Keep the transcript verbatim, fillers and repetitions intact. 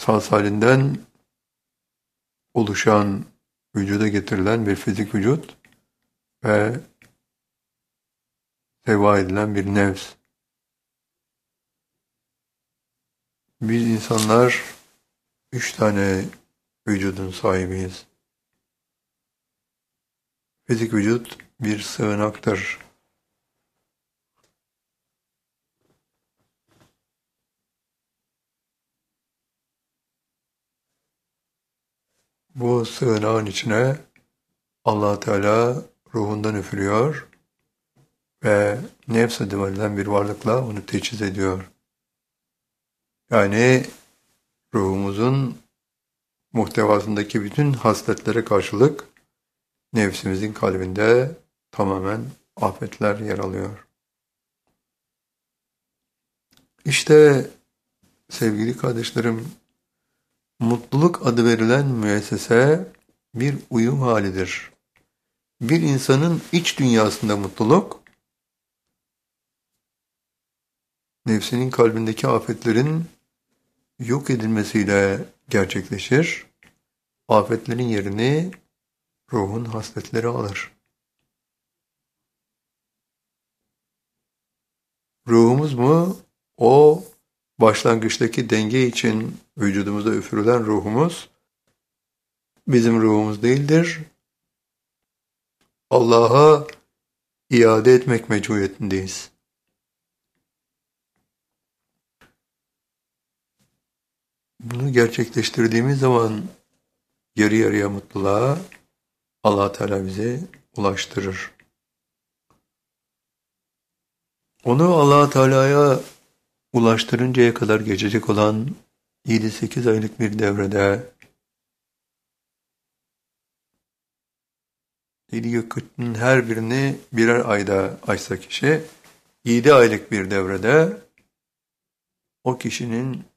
saz halinden oluşan, vücuda getirilen bir fizik vücut ve teva edilen bir nefs. Biz insanlar üç tane vücudun sahibiyiz. Fizik vücut bir sığınaktır. Bu sığınağın içine Allah Teala ruhundan üfürüyor ve nefs adı verilen bir varlıkla onu teçhiz ediyor. Yani ruhumuzun muhtevasındaki bütün hasletlere karşılık nefsimizin kalbinde tamamen afetler yer alıyor. İşte sevgili kardeşlerim, mutluluk adı verilen müessese bir uyum halidir. Bir insanın iç dünyasında mutluluk, nefsinin kalbindeki afetlerin yok edilmesiyle gerçekleşir. Afetlerin yerini ruhun hasletleri alır. Ruhumuz mu? O başlangıçtaki denge için vücudumuza üfürülen ruhumuz bizim ruhumuz değildir. Allah'a iade etmek mecburiyetindeyiz. Bunu gerçekleştirdiğimiz zaman yarı yarıya mutluluğa Allah Teala bizi ulaştırır. Onu Allah Teala'ya ulaştırıncaya kadar geçecek olan yedi sekiz aylık bir devrede yedi göklerin her birini birer ayda açsa kişi, yedi aylık bir devrede o kişinin